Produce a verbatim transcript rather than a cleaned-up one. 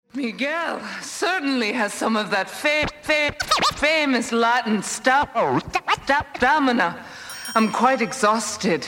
Miguel certainly has some of that fa- fa- famous Latin sta- stamina. I'm quite exhausted.